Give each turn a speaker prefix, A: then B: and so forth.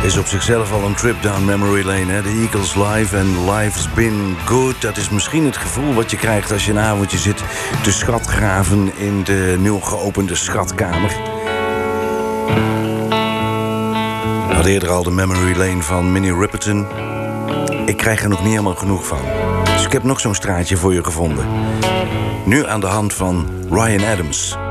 A: Is op zichzelf al een trip down memory lane, hè? De Eagles live en Life's Been Good. Dat is misschien het gevoel wat je krijgt als je een avondje zit te schatgraven in de nieuw geopende schatkamer. Ik had eerder al de memory lane van Minnie Riperton. Ik krijg er nog niet helemaal genoeg van. Dus ik heb nog zo'n straatje voor je gevonden. Nu aan de hand van Ryan Adams.